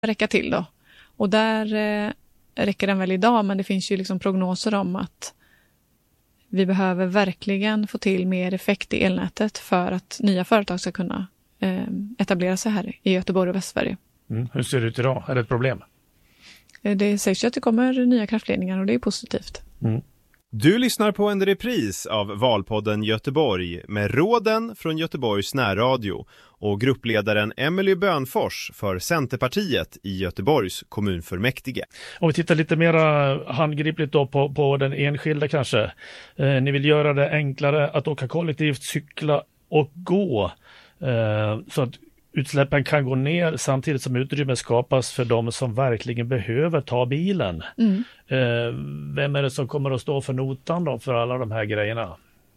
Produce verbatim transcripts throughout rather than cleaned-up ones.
räcka till då. Och där eh, räcker den väl idag, men det finns ju liksom prognoser om att vi behöver verkligen få till mer effekt i elnätet för att nya företag ska kunna eh, etablera sig här i Göteborg och Västsverige. Mm. Hur ser det ut idag? Är det ett problem? Eh, det sägs ju att det kommer nya kraftledningar och det är positivt. Mm. Du lyssnar på en repris av Valpodden Göteborg med råden från Göteborgs närradio och gruppledaren Emily Bönfors för Centerpartiet i Göteborgs kommunfullmäktige. Om vi tittar lite mer handgripligt då på, på den enskilda kanske. Eh, ni vill göra det enklare att åka kollektivt, cykla och gå eh, så att utsläppen kan gå ner samtidigt som utrymme skapas för de som verkligen behöver ta bilen. Mm. Eh, vem är det som kommer att stå för notan då för alla de här grejerna?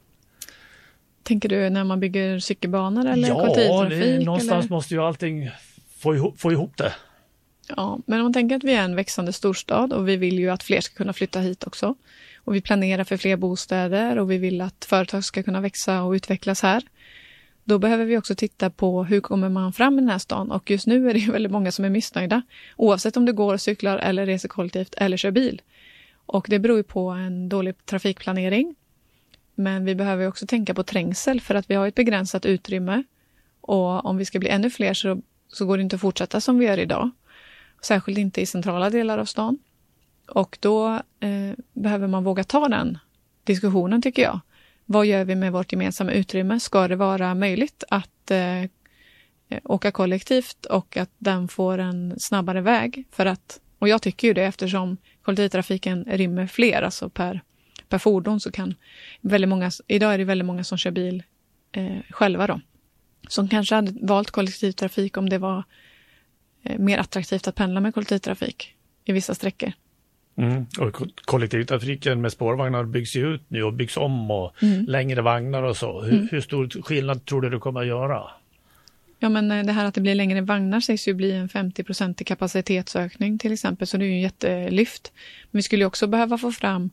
Tänker du när man bygger cykelbanor eller ja, kollektivtrafik? Ja, någonstans eller? Måste ju allting få ihop, få ihop det. Ja, men om man tänker att vi är en växande storstad och vi vill ju att fler ska kunna flytta hit också. Och vi planerar för fler bostäder och vi vill att företag ska kunna växa och utvecklas här. Då behöver vi också titta på hur kommer man fram i den här stan. Och just nu är det ju väldigt många som är missnöjda. Oavsett om du går, cyklar eller reser kollektivt eller kör bil. Och det beror ju på en dålig trafikplanering. Men vi behöver också tänka på trängsel för att vi har ett begränsat utrymme. Och om vi ska bli ännu fler så, så går det inte att fortsätta som vi gör idag. Särskilt inte i centrala delar av stan. Och då eh, behöver man våga ta den diskussionen tycker jag. Vad gör vi med vårt gemensamma utrymme? Ska det vara möjligt att eh, åka kollektivt och att den får en snabbare väg? För att, och jag tycker ju det eftersom kollektivtrafiken rymmer fler, alltså per, per fordon så kan väldigt många, idag är det väldigt många som kör bil eh, själva då. Som kanske hade valt kollektivtrafik om det var eh, mer attraktivt att pendla med kollektivtrafik i vissa sträckor. Mm. Och kollektivtrafiken med spårvagnar byggs ju ut nu och byggs om och mm. längre vagnar och så. Hur, mm. hur stor skillnad tror du det kommer att göra? Ja, men det här att det blir längre vagnar sägs ju bli en femtio procent i kapacitetsökning till exempel, så det är ju en jättelyft. Men vi skulle ju också behöva få fram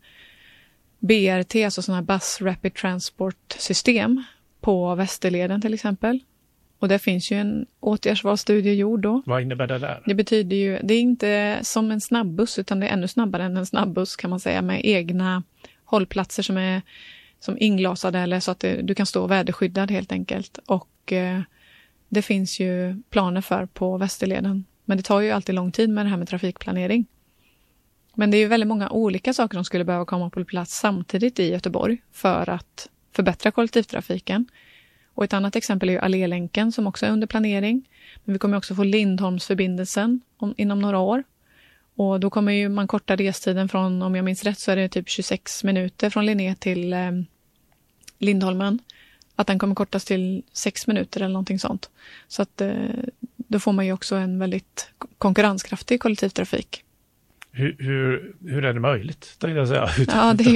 B R T, alltså sådana här Bus Rapid Transport system på Västerleden till exempel. Och det finns ju en åtgärdsvalsstudie gjord då. Vad innebär det där? Det betyder ju, det är inte som en snabbbuss utan det är ännu snabbare än en snabbbuss kan man säga, med egna hållplatser som är som inglasade eller så att det, du kan stå väderskyddad helt enkelt. Och eh, det finns ju planer för på Västerleden. Men det tar ju alltid lång tid med det här med trafikplanering. Men det är ju väldigt många olika saker som skulle behöva komma på plats samtidigt i Göteborg för att förbättra kollektivtrafiken. Och ett annat exempel är ju Allélänken som också är under planering. Men vi kommer också få Lindholmsförbindelsen om, inom några år. Och då kommer ju man korta restiden från, om jag minns rätt så är det typ tjugosex minuter från Linné till eh, Lindholmen. Att den kommer kortas till sex minuter eller någonting sånt. Så att eh, då får man ju också en väldigt konkurrenskraftig kollektivtrafik. Hur, hur, hur är det möjligt? Det jag säga. Ja, det är,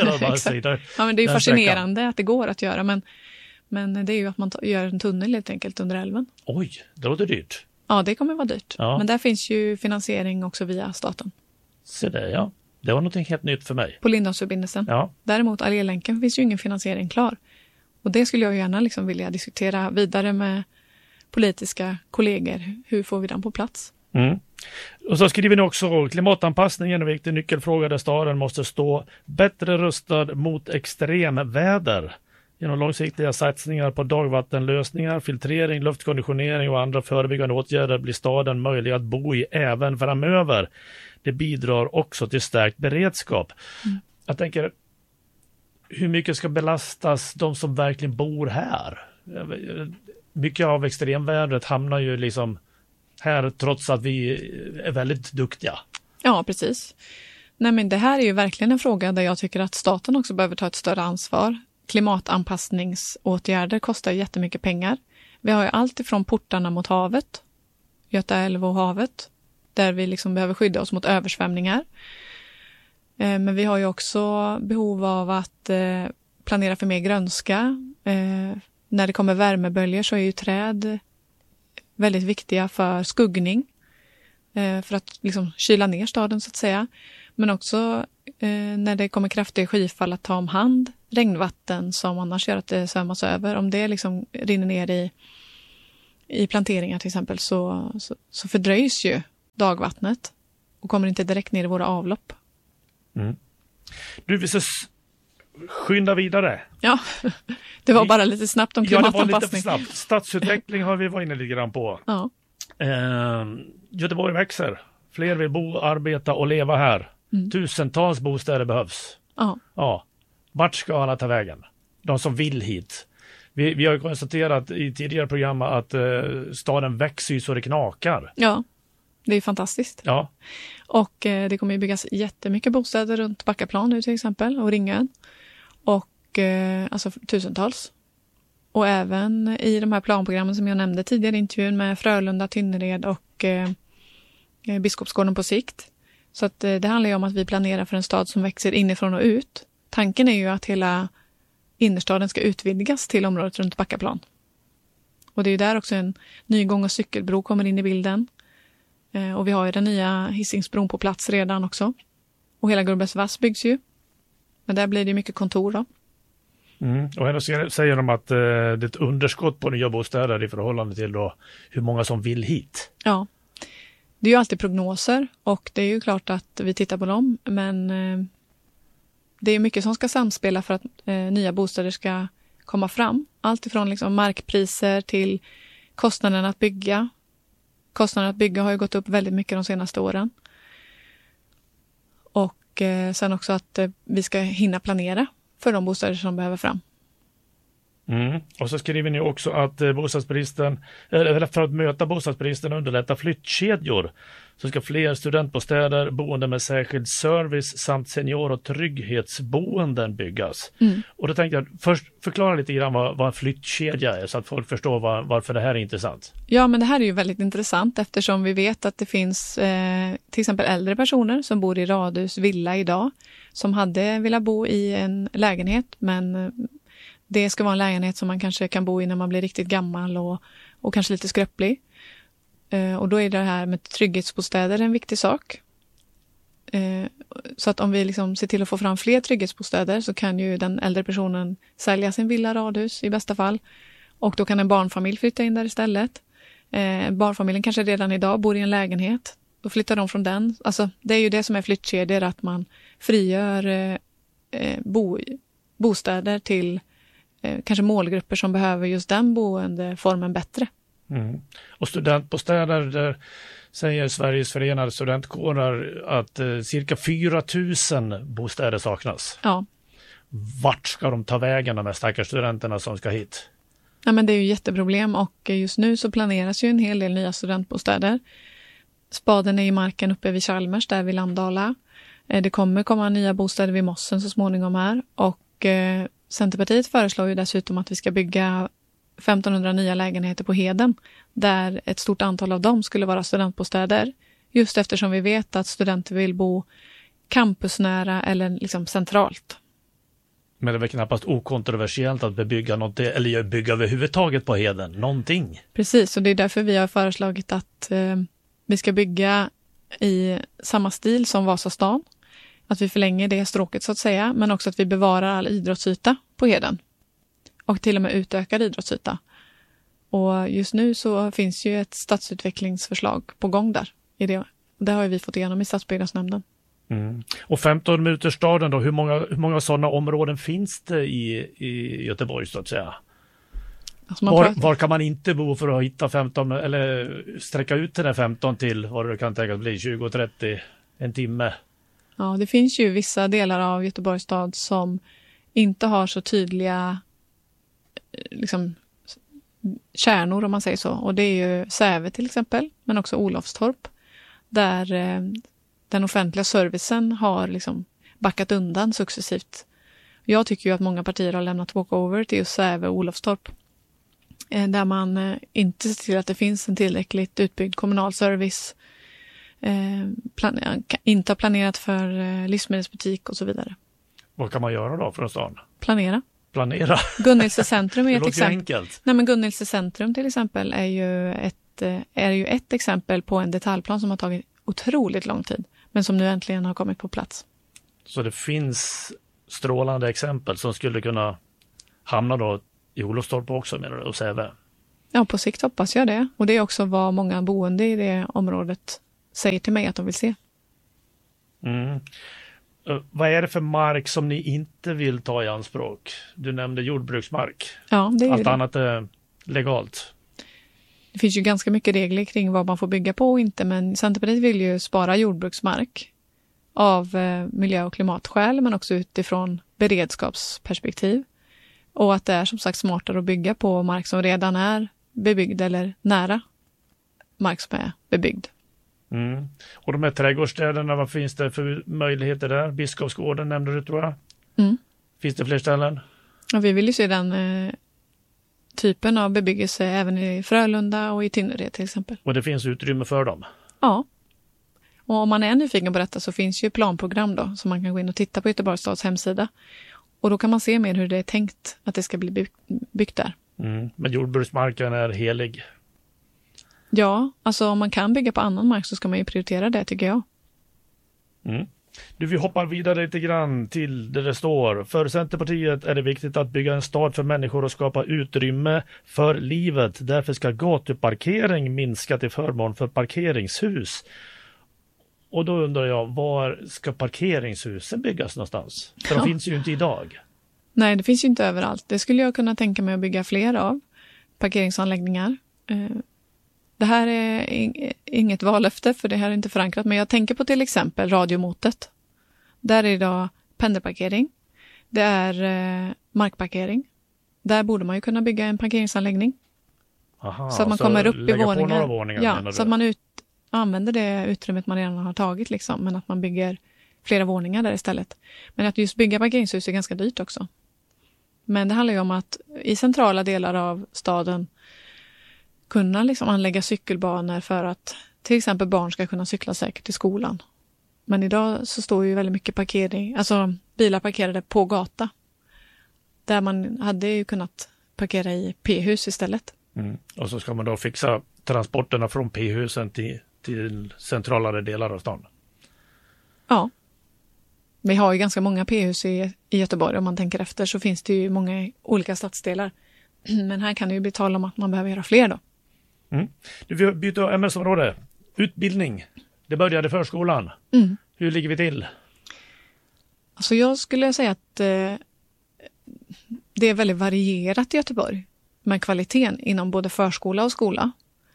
ja, men det är ju fascinerande sträckan. Att det går att göra, men Men det är ju att man gör en tunnel helt enkelt under älven. Oj, det låter dyrt. Ja, det kommer vara dyrt. Ja. Men där finns ju finansiering också via staten. Så det, ja. Det var något helt nytt för mig. På Lindholmsförbindelsen. Ja. Däremot Allélänken finns ju ingen finansiering klar. Och det skulle jag gärna liksom vilja diskutera vidare med politiska kollegor. Hur får vi den på plats? Mm. Och så skriver ni också klimatanpassningen är en viktig nyckelfråga där staden måste stå bättre rustad mot extremväder. Genom långsiktiga satsningar på dagvattenlösningar, filtrering, luftkonditionering och andra förebyggande åtgärder blir staden möjlig att bo i även framöver. Det bidrar också till stärkt beredskap. Mm. Jag tänker, hur mycket ska belastas de som verkligen bor här? Mycket av extremvädret hamnar ju liksom här trots att vi är väldigt duktiga. Ja, precis. Nej, men det här är ju verkligen en fråga där jag tycker att staten också behöver ta ett större ansvar. Klimatanpassningsåtgärder kostar jättemycket pengar. Vi har ju allt ifrån portarna mot havet, Göta älv och havet, där vi liksom behöver skydda oss mot översvämningar. Eh, men vi har ju också behov av att eh, planera för mer grönska. Eh, när det kommer värmeböljor så är ju träd väldigt viktiga för skuggning. Eh, för att liksom kyla ner staden så att säga. Men också eh, när det kommer kraftiga skyfall att ta om hand regnvatten som annars gör att det svämmas över. Om det liksom rinner ner i, i planteringar till exempel så, så, så fördröjs ju dagvattnet och kommer inte direkt ner i våra avlopp. Mm. Du, vi ska skynda vidare. Ja, det var bara lite snabbt om klimatanpassning. Ja, det var lite för snabbt. Stadsutveckling har vi varit inne lite grann på. Ja. Eh, Göteborg växer. Fler vill bo, arbeta och leva här. Mm. Tusentals bostäder behövs. Ja. Ja. Vart ska alla ta vägen? De som vill hit. Vi, vi har konstaterat i tidigare program att eh, staden växer så det knakar. Ja, det är fantastiskt. Ja. Och eh, det kommer ju byggas jättemycket bostäder runt Backaplan nu till exempel och Ringön. Och eh, alltså tusentals. Och även i de här planprogrammen som jag nämnde tidigare i intervjun med Frölunda, Tynnered och eh, Biskopsgården på sikt. Så att eh, det handlar ju om att vi planerar för en stad som växer inifrån och ut. Tanken är ju att hela innerstaden ska utvidgas till området runt Backaplan. Och det är ju där också en ny gång- och cykelbro kommer in i bilden. Eh, och vi har ju den nya Hisingsbron på plats redan också. Och hela Gullbergsvass byggs ju. Men där blir det mycket kontor då. Mm. Och ändå säger de att eh, det är ett underskott på nya bostäder i förhållande till då hur många som vill hit. Ja, det är ju alltid prognoser och det är ju klart att vi tittar på dem. Men eh, det är mycket som ska samspela för att eh, nya bostäder ska komma fram. Allt ifrån liksom markpriser till kostnaden att bygga. Kostnaden att bygga har ju gått upp väldigt mycket de senaste åren. Och eh, sen också att eh, vi ska hinna planera för de bostäder som behöver fram. Mm. Och så skriver ni också att eh, bostadsbristen, eller för att möta bostadsbristen och underlätta flyttkedjor så ska fler studentbostäder, boende med särskild service samt senior- och trygghetsboenden byggas. Mm. Och då tänkte jag först förklara lite grann vad, vad en flyttkedja är så att folk förstår var, varför det här är intressant. Ja, men det här är ju väldigt intressant eftersom vi vet att det finns eh, till exempel äldre personer som bor i radhus, villa idag som hade velat bo i en lägenhet men det ska vara en lägenhet som man kanske kan bo i när man blir riktigt gammal och, och kanske lite skröplig. Uh, och då är det här med trygghetsbostäder en viktig sak. Uh, så att om vi liksom ser till att få fram fler trygghetsbostäder så kan ju den äldre personen sälja sin villa, radhus i bästa fall. Och då kan en barnfamilj flytta in där istället. Uh, barnfamiljen kanske redan idag bor i en lägenhet. Då flyttar de från den. Alltså det är ju det som är flyttkedjor, att man frigör uh, bo, bostäder till kanske målgrupper som behöver just den boendeformen bättre. Mm. Och studentbostäder, där säger Sveriges förenade studentkårer att eh, cirka fyra tusen bostäder saknas. Ja. Vart ska de ta vägen, de här stackars studenterna som ska hit? Ja, men det är ju jätteproblem och just nu så planeras ju en hel del nya studentbostäder. Spaden är i marken uppe vid Chalmers, där vid Landala. Det kommer komma nya bostäder vid Mossen så småningom här och eh, Centerpartiet föreslår ju dessutom att vi ska bygga femtonhundra nya lägenheter på Heden där ett stort antal av dem skulle vara studentbostäder. Just eftersom vi vet att studenter vill bo campusnära eller liksom centralt. Men det är väl knappast okontroversiellt att bebygga något, eller bygga överhuvudtaget på Heden, någonting. Precis, och det är därför vi har föreslagit att eh, vi ska bygga i samma stil som Vasastan. Att vi förlänger det stråket så att säga, men också att vi bevarar all idrottsyta på Heden. Och till och med utökad idrottsyta. Och just nu så finns ju ett stadsutvecklingsförslag på gång där. I det. Det har vi fått igenom i stadsbyggnadsnämnden. Mm. Och femton minuterstaden då, hur många, hur många sådana områden finns det i, i Göteborg så att säga? Alltså var, pratar... var kan man inte bo för att hitta femton eller sträcka ut till den femton till vad det kan tänkas bli, tjugo trettio, en timme? Ja, det finns ju vissa delar av Göteborgs stad som inte har så tydliga liksom, kärnor om man säger så. Och det är ju Säve till exempel, men också Olofstorp. Där eh, den offentliga servicen har liksom backat undan successivt. Jag tycker ju att många partier har lämnat walkover till just Säve och Olofstorp. Eh, där man eh, inte ser till att det finns en tillräckligt utbyggd kommunal service. Eh, plan- inte har planerat för eh, livsmedelsbutik och så vidare. Vad kan man göra då från stan? Planera. Planera? Gunnilse centrum är ett exempel. Enkelt. Nej, men Gunnilse centrum till exempel är ju, ett, är ju ett exempel på en detaljplan som har tagit otroligt lång tid. Men som nu äntligen har kommit på plats. Så det finns strålande exempel som skulle kunna hamna då i Olofstorp också menar du och Säve? Ja, på sikt hoppas jag det. Och det är också vad många boende i det området säger till mig att de vill se. Mm. Uh, vad är det för mark som ni inte vill ta i anspråk? Du nämnde jordbruksmark. Ja, det är Allt det. annat är legalt. Det finns ju ganska mycket regler kring vad man får bygga på och inte, men Centerpartiet vill ju spara jordbruksmark av eh, miljö- och klimatskäl, men också utifrån beredskapsperspektiv. Och att det är som sagt smartare att bygga på mark som redan är bebyggd eller nära mark som är bebyggd. Mm. Och de här trädgårdsstäderna, vad finns det för möjligheter där? Biskopsgården nämnde du, tror jag. Mm. Finns det fler ställen? Och vi vill ju se den eh, typen av bebyggelse även i Frölunda och i Tynnered till exempel. Och det finns utrymme för dem? Ja. Och om man är nyfiken på detta så finns ju planprogram då som man kan gå in och titta på Göteborgs stads hemsida. Och då kan man se mer hur det är tänkt att det ska bli by- byggt där. Mm. Men jordbruksmarken är helig? Ja, alltså om man kan bygga på annan mark så ska man ju prioritera det, tycker jag. Mm. Du, vi hoppar vidare lite grann till där det står: för Centerpartiet är det viktigt att bygga en stad för människor och skapa utrymme för livet. Därför ska gatuparkering minska till förmån för parkeringshus. Och då undrar jag, var ska parkeringshusen byggas någonstans? För Ja. de finns ju inte idag. Nej, det finns ju inte överallt. Det skulle jag kunna tänka mig att bygga fler av. Parkeringsanläggningar. Eh, Det här är inget vallöfte för det här är inte förankrat, men jag tänker på till exempel radiomotet. Där är det idag pendelparkering. Det är eh, markparkering. Där borde man ju kunna bygga en parkeringsanläggning. Aha, så att man kommer upp i lägga våningar. På några våningar, ja, så att man ut, använder det utrymmet man redan har tagit liksom, men att man bygger flera våningar där istället. Men att just bygga parkeringshus är ganska dyrt också. Men det handlar ju om att i centrala delar av staden kunna liksom anlägga cykelbanor för att till exempel barn ska kunna cykla säkert till skolan. Men idag så står ju väldigt mycket parkering, alltså bilar parkerade på gata. Där man hade ju kunnat parkera i P-hus istället. Mm. Och så ska man då fixa transporterna från P-husen till, till centralare delar av stan. Ja. Vi har ju ganska många P-hus i, i Göteborg. Om man tänker efter så finns det ju många olika stadsdelar. Men här kan det ju bli tal om att man behöver göra fler då. Mm. Du, vi byter ämnesområde. Utbildning. Det började i förskolan. Mm. Hur ligger vi till? Alltså jag skulle säga att eh, det är väldigt varierat i Göteborg med kvaliteten inom både förskola och skola.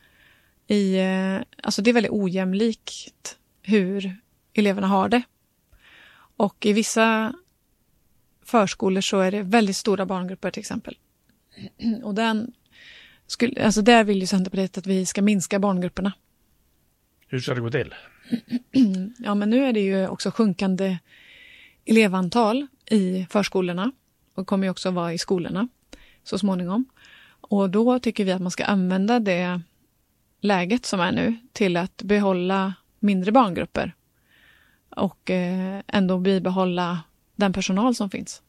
I, eh, alltså det är väldigt ojämlikt hur eleverna har det. Och i vissa förskolor så är det väldigt stora barngrupper till exempel. Och den skulle, alltså där vill ju Centerpartiet att vi ska minska barngrupperna. Hur ska det gå till? Ja, men nu är det ju också sjunkande elevantal i förskolorna och kommer ju också vara i skolorna så småningom. Och då tycker vi att man ska använda det läget som är nu till att behålla mindre barngrupper och eh, ändå bibehålla den personal som finns.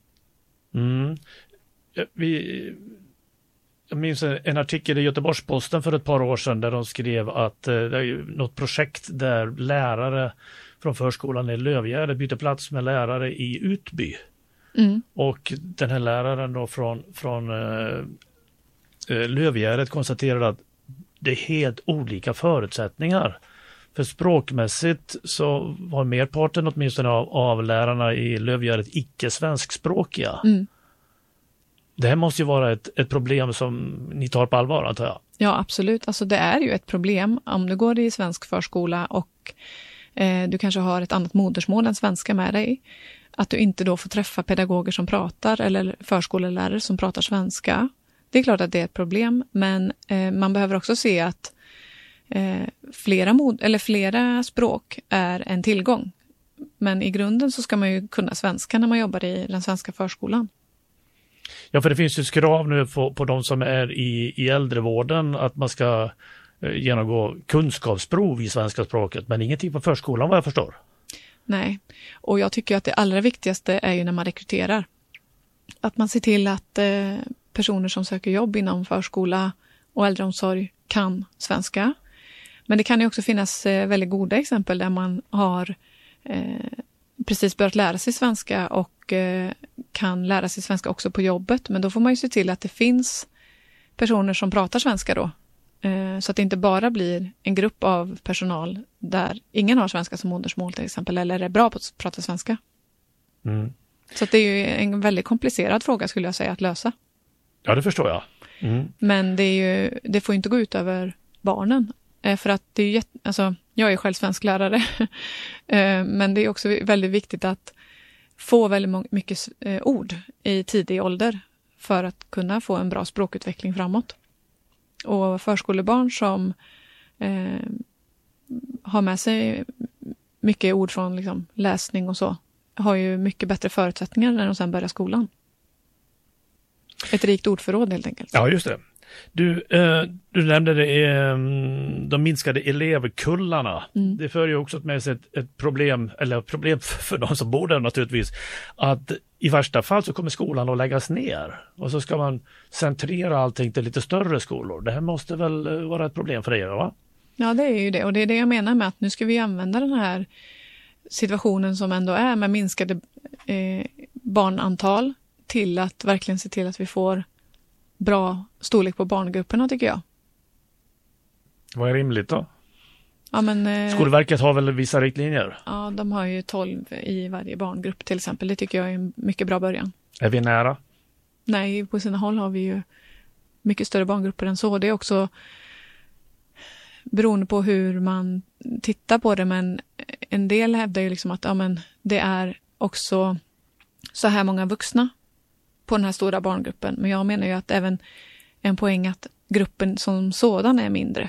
Mm. Vi... Jag minns en artikel i Göteborgs-Posten för ett par år sedan där de skrev att eh, det är ju något projekt där lärare från förskolan i Lövgärdet byter plats med lärare i Utby. Mm. Och den här läraren då från, från eh, Lövgärdet konstaterade att det är helt olika förutsättningar. För språkmässigt så var merparten åtminstone av, av lärarna i Lövgärdet icke-svenskspråkiga. Mm. Det här måste ju vara ett, ett problem som ni tar på allvar, antar jag. Ja, absolut. Alltså det är ju ett problem om du går i svensk förskola och eh, du kanske har ett annat modersmål än svenska med dig. Att du inte då får träffa pedagoger som pratar eller förskolelärare som pratar svenska. Det är klart att det är ett problem, men eh, man behöver också se att eh, flera, mod- eller flera språk är en tillgång. Men i grunden så ska man ju kunna svenska när man jobbar i den svenska förskolan. Ja, för det finns ju krav nu på, på de som är i, i äldrevården att man ska eh, genomgå kunskapsprov i svenska språket, men ingenting på förskolan vad jag förstår. Nej, och jag tycker att det allra viktigaste är ju när man rekryterar. Att man ser till att eh, personer som söker jobb inom förskola och äldreomsorg kan svenska. Men det kan ju också finnas eh, väldigt goda exempel där man har eh, precis börjat lära sig svenska och eh, kan lära sig svenska också på jobbet. Men då får man ju se till att det finns personer som pratar svenska då Eh, så att det inte bara blir en grupp av personal där ingen har svenska som modersmål till exempel, eller är bra på att prata svenska. Mm. Så att det är ju en väldigt komplicerad fråga skulle jag säga att lösa. Ja, det förstår jag. Mm. Men det, är ju, det får inte gå ut över barnen. Eh, för att det är ju jätt, alltså, jag är själv svensklärare. eh, men det är också väldigt viktigt att få väldigt må- mycket eh, ord i tidig ålder för att kunna få en bra språkutveckling framåt. Och förskolebarn som eh, har med sig mycket ord från liksom, läsning och så har ju mycket bättre förutsättningar när de sedan börjar skolan. Ett rikt ordförråd helt enkelt. Ja, just det. Du, eh, du nämnde det, eh, de minskade elevkullarna. Mm. Det för ju också med sig ett, ett problem, eller problem för de som bor där naturligtvis, att i värsta fall så kommer skolan att läggas ner. Och så ska man centrera allting till lite större skolor. Det här måste väl vara ett problem för er, va? Ja, det är ju det. Och det är det jag menar med att nu ska vi använda den här situationen som ändå är med minskade eh, barnantal till att verkligen se till att vi får bra storlek på barngrupperna, tycker jag. Vad är rimligt då? Ja, men, eh, Skolverket har väl vissa riktlinjer? Ja, de har ju tolv i varje barngrupp till exempel. Det tycker jag är en mycket bra början. Är vi nära? Nej, på sina håll har vi ju mycket större barngrupper än så. Det är också beroende på hur man tittar på det, men en del hävdar ju liksom att ja, men det är också så här många vuxna på den här stora barngruppen. Men jag menar ju att även en poäng att gruppen som sådan är mindre.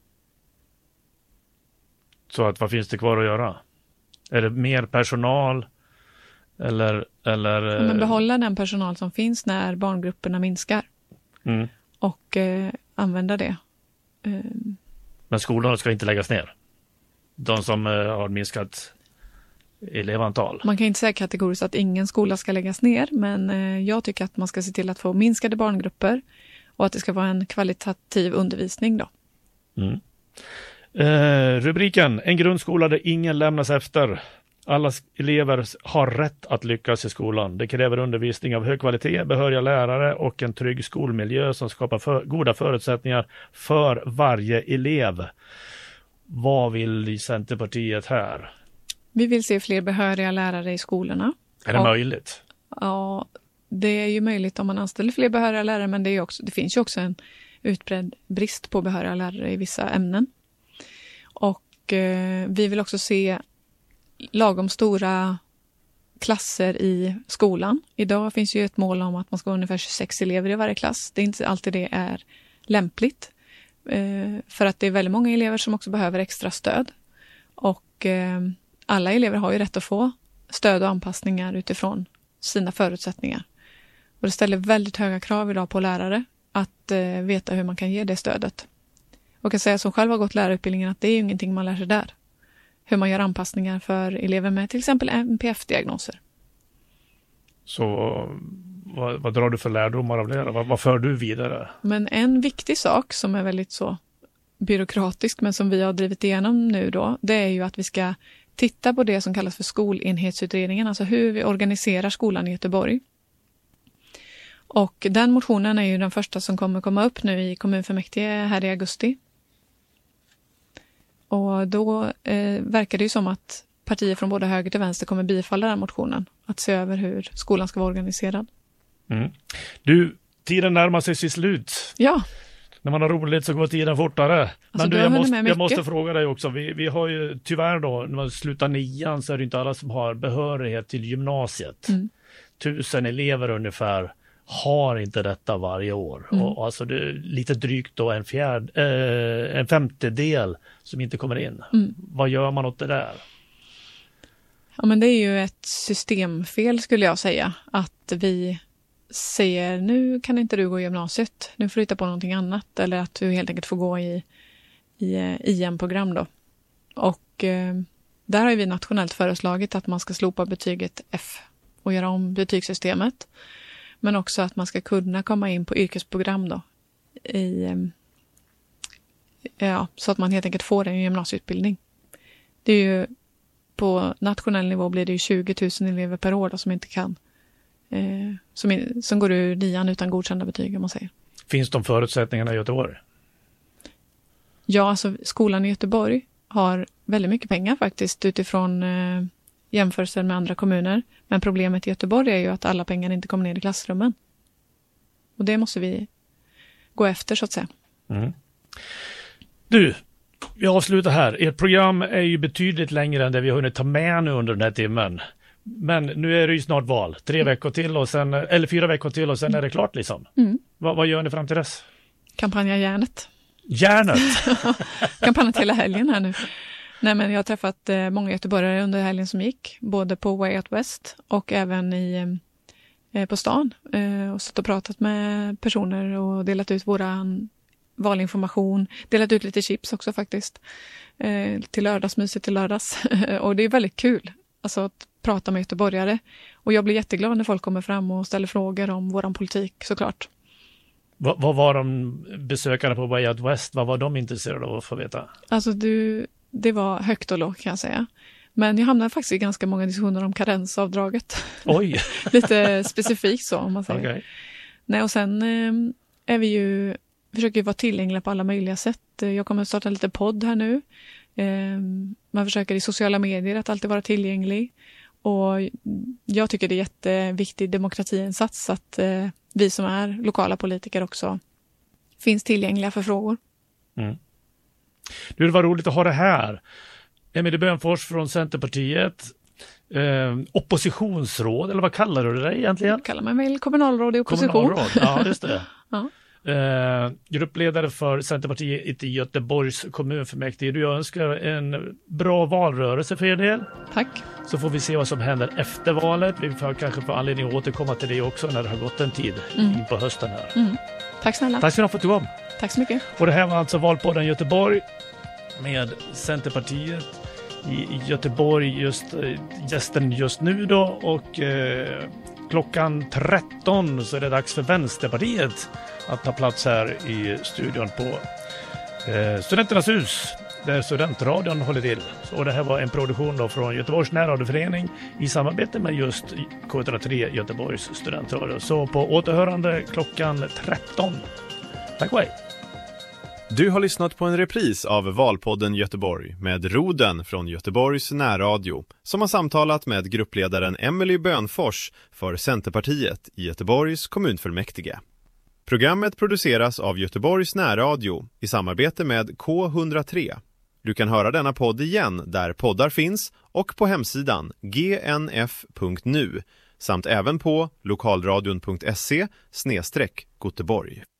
Så att vad finns det kvar att göra? Är det mer personal eller... eller ja, men behålla den personal som finns när barngrupperna minskar. Mm. Och eh, använda det. Eh. Men skolorna ska inte läggas ner? De som eh, har minskat elevantal? Man kan inte säga kategoriskt att ingen skola ska läggas ner, men eh, jag tycker att man ska se till att få minskade barngrupper och att det ska vara en kvalitativ undervisning då. Mm. Eh, rubriken: En grundskola där ingen lämnas efter. Alla elever har rätt att lyckas i skolan. Det kräver undervisning av hög kvalitet, behöriga lärare och en trygg skolmiljö som skapar för, goda förutsättningar för varje elev. Vad vill Centerpartiet här? Vi vill se fler behöriga lärare i skolorna. Är det och, möjligt? Ja, det är ju möjligt om man anställer fler behöriga lärare, men det, är också, det finns ju också en utbredd brist på behöriga lärare i vissa ämnen. Och eh, vi vill också se lagom stora klasser i skolan. Idag finns ju ett mål om att man ska ha ungefär tjugosex elever i varje klass. Det är inte alltid det är lämpligt. Eh, för att det är väldigt många elever som också behöver extra stöd. Och eh, alla elever har ju rätt att få stöd och anpassningar utifrån sina förutsättningar. Och det ställer väldigt höga krav idag på lärare att eh, veta hur man kan ge det stödet. Och jag säga som själv har gått lärarutbildningen att det är ju ingenting man lär sig där. Hur man gör anpassningar för elever med till exempel N P F-diagnoser. Så vad, vad drar du för lärdomar av det? Vad, vad för du vidare? Men en viktig sak som är väldigt så byråkratisk men som vi har drivit igenom nu då, det är ju att vi ska titta på det som kallas för skolenhetsutredningen, alltså hur vi organiserar skolan i Göteborg. Och den motionen är ju den första som kommer komma upp nu i kommunfullmäktige här i augusti. Och då eh, verkar det ju som att partier från både höger till vänster kommer bifalla den motionen. Att se över hur skolan ska vara organiserad. Mm. Du, tiden närmar sig sitt slut. Ja. När man har roligt så går tiden fortare. Alltså, Men du, jag, måste, jag måste fråga dig också. Vi, vi har ju tyvärr då, när man slutar nian så är det inte alla som har behörighet till gymnasiet. Mm. Tusen elever ungefär har inte detta varje år. Mm. Och, alltså det är lite drygt då en, fjärd, eh, en femtedel som inte kommer in. Mm. Vad gör man åt det där? Ja, men det är ju ett systemfel skulle jag säga. Att vi säger nu kan inte du gå i gymnasiet. Nu får du hitta på någonting annat. Eller att du helt enkelt får gå i, i I M-program då. Och eh, där har vi nationellt föreslagit att man ska slopa betyget F och göra om betygssystemet. Men också att man ska kunna komma in på yrkesprogram då. I, ja, så att man helt enkelt får en gymnasieutbildning. Det är ju på nationell nivå blir det ju tjugo tusen elever per år då, som inte kan eh, som, som går ur nian utan godkända betyg om man säger. Finns de förutsättningarna i Göteborg? Ja, alltså skolan i Göteborg har väldigt mycket pengar faktiskt utifrån eh, jämförelser med andra kommuner. Men problemet i Göteborg är ju att alla pengar inte kommer ner i klassrummen. Och det måste vi gå efter så att säga. Mm. Du, vi avslutar här. Ert program är ju betydligt längre än det vi har hunnit ta med nu under den här timmen. Men nu är det ju snart val. Tre mm. veckor till och sen, eller fyra veckor till och sen är det klart liksom. Mm. Va, vad gör ni fram till dess? Kampanja järnet. Järnet? Kampanjat hela helgen här nu. Nej, men jag har träffat eh, många göteborgare under helgen som gick. Både på Way Out West och även i, eh, på stan. Eh, och suttit och pratat med personer och delat ut våran valinformation. Delat ut lite chips också faktiskt. Eh, till lördagsmyset till lördags. Och det är väldigt kul. Alltså att prata med göteborgare. Och jag blir jätteglad när folk kommer fram och ställer frågor om våran politik såklart. Vad, vad var de besökare på Way Out West? Vad var de intresserade av att få veta? Alltså du, det var högt och lågt kan jag säga. Men jag hamnade faktiskt i ganska många diskussioner om karensavdraget. Oj! Lite specifikt så om man säger. Okay. Nej, och sen eh, är vi ju, försöker vi vara tillgängliga på alla möjliga sätt. Jag kommer att starta lite podd här nu. Eh, man försöker i sociala medier att alltid vara tillgänglig. Och jag tycker det är jätteviktig demokratiinsats att eh, vi som är lokala politiker också finns tillgängliga för frågor. Mm. Du, det var roligt att ha det här. Emilie Bönfors från Centerpartiet, eh, oppositionsråd, eller vad kallar du det egentligen? Kallar man väl kommunalråd i opposition. Kommunalråd, ja just det. Ja. Eh, gruppledare för Centerpartiet i Göteborgs kommunfullmäktige. Du, jag önskar en bra valrörelse för er del. Tack. Så får vi se vad som händer efter valet. Vi får kanske få anledning att återkomma till det också när det har gått en tid mm. in på hösten här. Mm. Tack snälla. Tack så mycket för att du kom. Tack så mycket. Och det här var alltså Valpodden Göteborg med Centerpartiet i Göteborg, just gästen just nu då, och eh, klockan tretton så är det dags för Vänsterpartiet att ta plats här i studion på eh, Studenternas hus där studentradion håller till. Och det här var en produktion då från Göteborgs närradioförening i samarbete med just K ett noll tre Göteborgs studentradio. Så på återhörande klockan tretton. Tack och hej! Du har lyssnat på en repris av Valpodden Göteborg med Roden från Göteborgs närradio som har samtalat med gruppledaren Emilie Bönfors för Centerpartiet i Göteborgs kommunfullmäktige. Programmet produceras av Göteborgs närradio i samarbete med K ett noll tre. Du kan höra denna podd igen där poddar finns och på hemsidan g n f punkt n u samt även på lokalradion punkt se slash Göteborg.